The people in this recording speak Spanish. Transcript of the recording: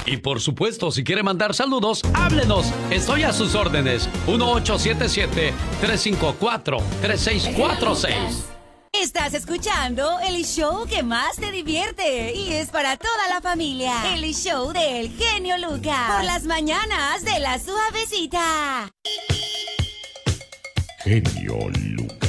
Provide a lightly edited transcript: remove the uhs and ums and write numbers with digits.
Y por supuesto, si quiere mandar saludos, háblenos. Estoy a sus órdenes. 1877-354-3646. Estás escuchando el show que más te divierte y es para toda la familia. El show del genio Lucas. Por las mañanas de La Suavecita. Genio Lucas.